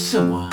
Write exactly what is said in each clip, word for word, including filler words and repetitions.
semua.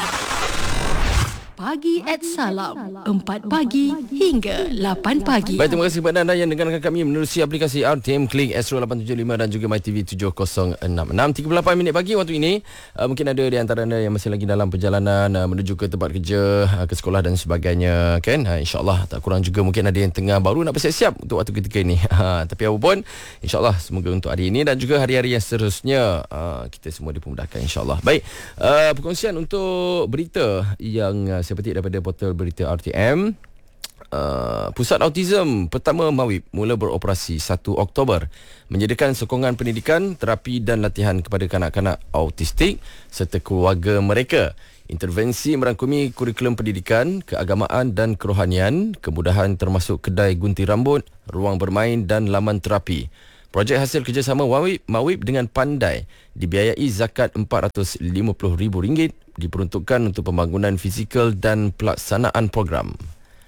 Pagi at Salam, empat pagi hingga lapan pagi. Baik, terima kasih kepada anda yang dengarkan kami menerusi aplikasi R T M Klik Astro lapan tujuh lima dan juga MyTV tujuh kosong enam enam. tiga puluh lapan minit pagi waktu ini. uh, Mungkin ada di antara anda yang masih lagi dalam perjalanan uh, menuju ke tempat kerja, uh, ke sekolah dan sebagainya, kan? uh, InsyaAllah tak kurang juga mungkin ada yang tengah baru nak bersiap-siap untuk waktu ketika ini. uh, Tapi apapun, InsyaAllah semoga untuk hari ini dan juga hari-hari yang seterusnya uh, kita semua dipermudahkan, InsyaAllah. Baik, uh, perkongsian untuk berita yang uh, saya petik daripada portal berita R T M. Uh, Pusat Autism pertama Mawib mula beroperasi satu Oktober, menyediakan sokongan pendidikan, terapi dan latihan kepada kanak-kanak autistik serta keluarga mereka. Intervensi merangkumi kurikulum pendidikan, keagamaan dan kerohanian, kemudahan termasuk kedai gunting rambut, ruang bermain dan laman terapi. Projek hasil kerjasama Mawib, Mawib dengan Pandai dibiayai zakat empat ratus lima puluh ribu ringgit, diperuntukkan untuk pembangunan fizikal dan pelaksanaan program.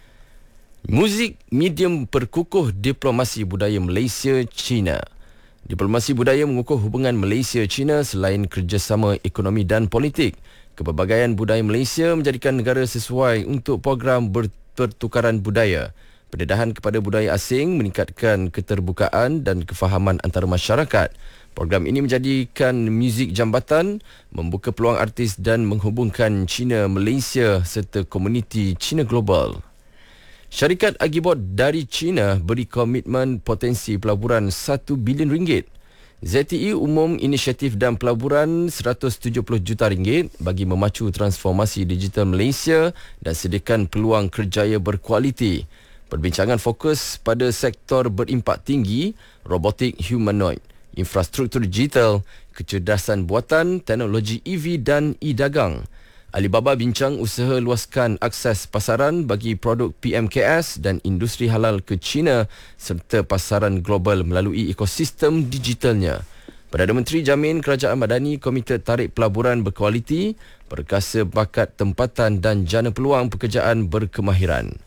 Muzik medium perkukuh diplomasi budaya Malaysia-China. Diplomasi budaya mengukuh hubungan Malaysia-China selain kerjasama ekonomi dan politik. Kepelbagaian budaya Malaysia menjadikan negara sesuai untuk program pertukaran budaya. Pendedahan kepada budaya asing meningkatkan keterbukaan dan kefahaman antara masyarakat. Program ini menjadikan muzik jambatan, membuka peluang artis dan menghubungkan China, Malaysia serta komuniti China global. Syarikat Agibot dari China beri komitmen potensi pelaburan satu bilion ringgit. Z T E umum inisiatif dan pelaburan seratus tujuh puluh juta ringgit bagi memacu transformasi digital Malaysia dan sediakan peluang kerjaya berkualiti. Perbincangan fokus pada sektor berimpak tinggi, robotik humanoid, infrastruktur digital, kecerdasan buatan, teknologi E V dan e-dagang. Alibaba bincang usaha luaskan akses pasaran bagi produk P M K S dan industri halal ke China serta pasaran global melalui ekosistem digitalnya. Perdana Menteri jamin Kerajaan Madani komited tarik pelaburan berkualiti, perkasa bakat tempatan dan jana peluang pekerjaan berkemahiran.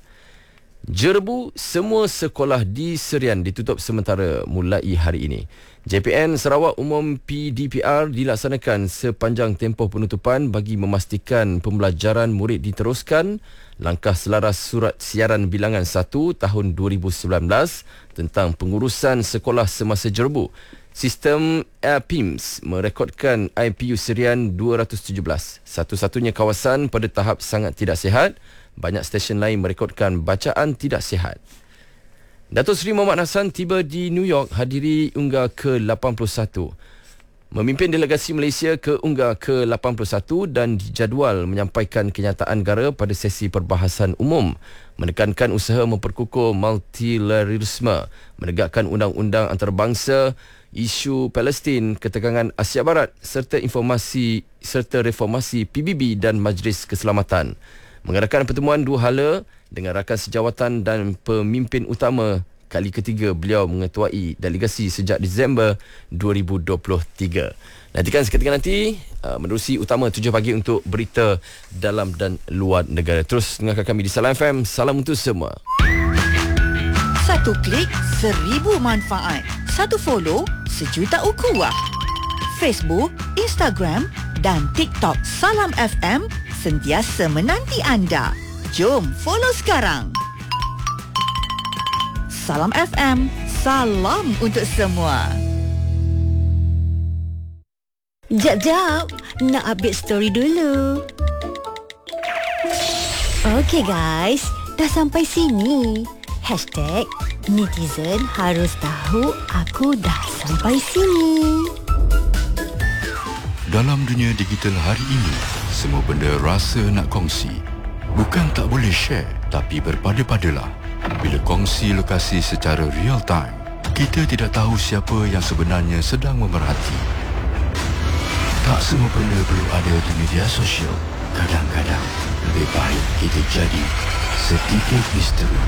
Jerbu semua sekolah di Serian ditutup sementara mulai hari ini. J P N Sarawak Umum P D P R dilaksanakan sepanjang tempoh penutupan bagi memastikan pembelajaran murid diteruskan. Langkah selaras Surat Siaran Bilangan satu tahun dua ribu sembilan belas tentang pengurusan sekolah semasa jerbu. Sistem A P I M S merekodkan I P U Serian dua ratus tujuh belas, satu-satunya kawasan pada tahap sangat tidak sihat. Banyak stesen lain merekodkan bacaan tidak sihat. Datuk Seri Mohamad Hassan tiba di New York hadiri UNGA ke lapan puluh satu. Memimpin delegasi Malaysia ke UNGA ke lapan puluh satu dan dijadual menyampaikan kenyataan negara pada sesi perbahasan umum. Menekankan usaha memperkukuh multilateralisme, menegakkan undang-undang antarabangsa, isu Palestin, ketegangan Asia Barat serta informasi serta reformasi P B B dan Majlis Keselamatan. Mengadakan pertemuan dua hala dengan rakan sejawatan dan pemimpin utama. Kali ketiga beliau mengetuai delegasi sejak Disember dua ribu dua puluh tiga. Nantikan seketika nanti uh, menerusi utama tujuh pagi untuk berita dalam dan luar negara. Terus dengarkan kami di Salam F M. Salam untuk semua. Satu klik, seribu manfaat. Satu follow, sejuta ukhuwah. Facebook, Instagram dan TikTok Salam F M sentiasa menanti anda. Jom follow sekarang. Salam F M, salam untuk semua. Jap-jap, nak update story dulu. Okey guys, dah sampai sini. Hashtag netizen harus tahu aku dah sampai sini. Dalam dunia digital hari ini, semua benda rasa nak kongsi. Bukan tak boleh share, tapi berpada-padalah. Bila kongsi lokasi secara real time, kita tidak tahu siapa yang sebenarnya sedang memerhati. Tak semua benda perlu ada di media sosial. Kadang-kadang, lebih baik kita jadi sedikit misteri.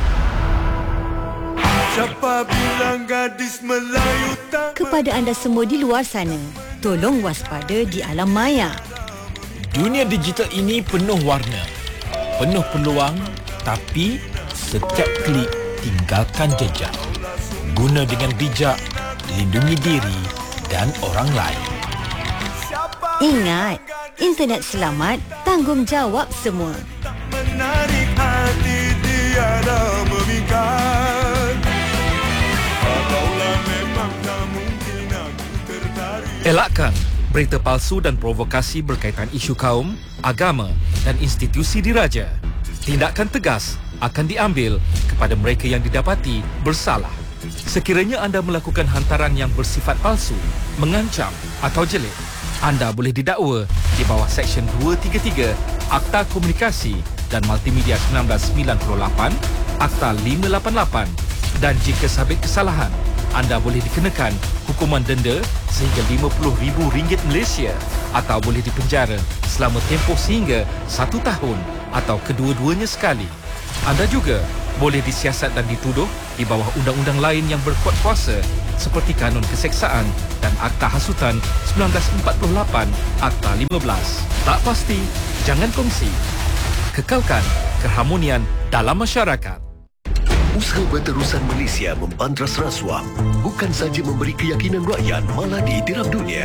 Siapa bilang gadis Melayu tak... Kepada anda semua di luar sana, tolong waspada di alam maya. Dunia digital ini penuh warna, penuh peluang, tapi setiap klik tinggalkan jejak. Guna dengan bijak, lindungi diri dan orang lain. Ingat, internet selamat tanggungjawab semua. Menarik hati tiada memikat. Kalaulah memang tak mungkin aku tertarik. Elakkan berita palsu dan provokasi berkaitan isu kaum, agama dan institusi diraja. Tindakan tegas akan diambil kepada mereka yang didapati bersalah. Sekiranya anda melakukan hantaran yang bersifat palsu, mengancam atau jelik, anda boleh didakwa di bawah Seksyen dua tiga tiga Akta Komunikasi dan Multimedia seribu sembilan ratus sembilan puluh lapan, Akta lima lapan lapan, dan jika sabit kesalahan, anda boleh dikenakan hukuman denda sehingga lima puluh ribu ringgit Malaysia atau boleh dipenjara selama tempoh sehingga satu tahun atau kedua-duanya sekali. Anda juga boleh disiasat dan dituduh di bawah undang-undang lain yang berkuat kuasa seperti Kanun Keseksaan dan Akta Hasutan seribu sembilan ratus empat puluh lapan, Akta lima belas. Tak pasti, jangan kongsi. Kekalkan keharmonian dalam masyarakat. Usaha Berterusan Malaysia membantras rasuah bukan saja memberi keyakinan rakyat, malah ditiram dunia.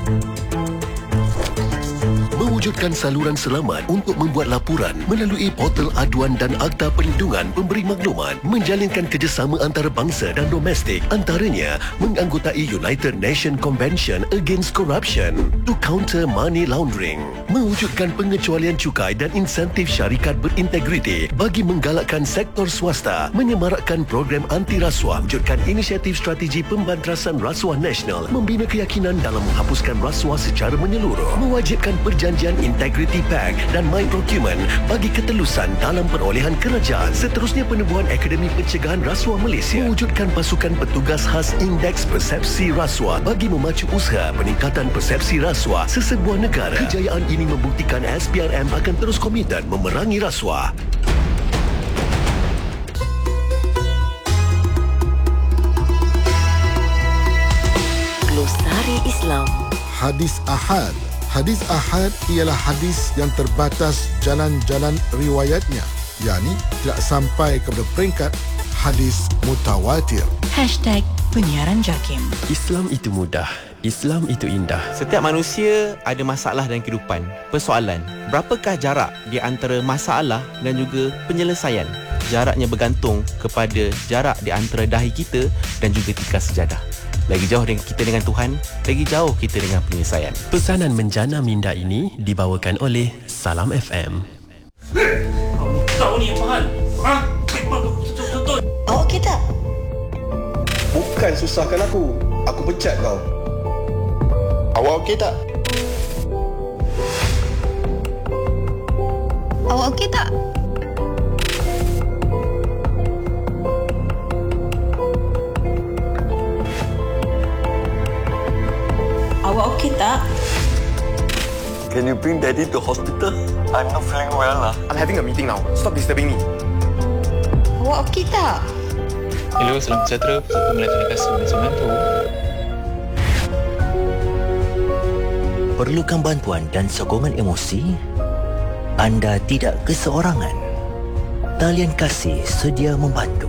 Mewujudkan saluran selamat untuk membuat laporan melalui portal aduan dan akta perlindungan pemberi maklumat, menjalinkan kerjasama antarabangsa dan domestik, antaranya menganggotai United Nations Convention Against Corruption to counter money laundering, mewujudkan pengecualian cukai dan insentif syarikat berintegriti bagi menggalakkan sektor swasta, menyemarakkan program anti rasuah, wujudkan inisiatif strategi pembantrasan rasuah nasional, membina keyakinan dalam menghapuskan rasuah secara menyeluruh, mewajibkan perjanjian Integrity Pact dan My Procurement bagi ketelusan dalam perolehan kerajaan. Seterusnya, penubuhan Akademi Pencegahan Rasuah Malaysia, mewujudkan pasukan petugas khas Indeks Persepsi Rasuah bagi memacu usaha peningkatan persepsi rasuah sesebuah negara. Kejayaan ini membuktikan S P R M akan terus komited memerangi rasuah. Glosari Islam. Hadis Ahad. Hadis Ahad ialah hadis yang terbatas jalan-jalan riwayatnya, yakni tidak sampai kepada peringkat hadis mutawatir. Hashtag penyiaran JAKIM. Islam itu mudah, Islam itu indah. Setiap manusia ada masalah dalam kehidupan. Persoalan, berapakah jarak di antara masalah dan juga penyelesaian? Jaraknya bergantung kepada jarak di antara dahi kita dan juga tikar sejadah. Lagi jauh dengan kita dengan Tuhan, lagi jauh kita dengan penyelesaian. Pesanan menjana minda ini dibawakan oleh Salam F M. Tahu ni apa hal? Ha? Betul-betul. Awak okey tak? Bukan susahkan aku. Aku pecat kau. Awak okey tak? Awak okey tak? Awak okey tak? Can you bring daddy to hospital? I'm not feeling well lah. I'm having a meeting now. Stop disturbing me. Awak okey tak? Hello, salam sejahtera. Persatuan Melayu Kasih dan Semantu. Perlukan bantuan dan sokongan emosi? Anda tidak keseorangan. Talian Kasih sedia membantu.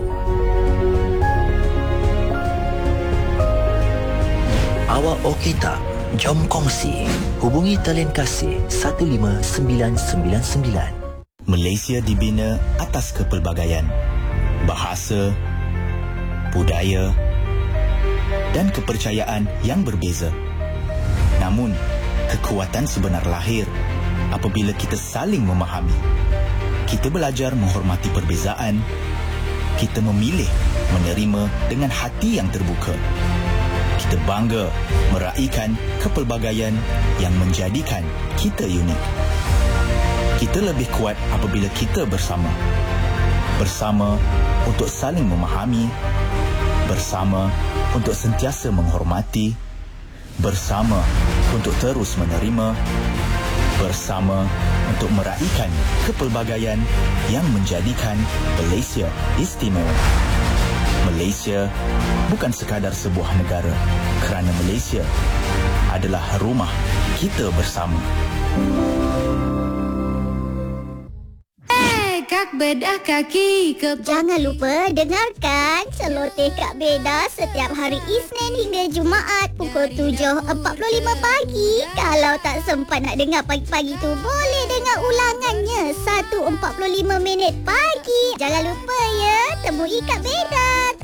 Awak okey tak? Jom kongsi. Hubungi Talian Kasih satu lima sembilan sembilan sembilan. Malaysia dibina atas kepelbagaian bahasa, budaya dan kepercayaan yang berbeza. Namun, kekuatan sebenar lahir apabila kita saling memahami. Kita belajar menghormati perbezaan. Kita memilih menerima dengan hati yang terbuka. Kita bangga meraihkan kepelbagaian yang menjadikan kita unik. Kita lebih kuat apabila kita bersama. Bersama untuk saling memahami. Bersama untuk sentiasa menghormati. Bersama untuk terus menerima. Bersama untuk meraihkan kepelbagaian yang menjadikan Malaysia istimewa. Malaysia bukan sekadar sebuah negara, kerana Malaysia adalah rumah kita bersama. Eh, Kak Bedah Kaki ke... Jangan lupa dengarkan Celoteh Kak Bedah setiap hari Isnin hingga Jumaat pukul tujuh empat puluh lima pagi. Kalau tak sempat nak dengar pagi-pagi tu, boleh dengar ulang satu empat puluh lima minit pagi. Jangan lupa ya, temui Kak Beda.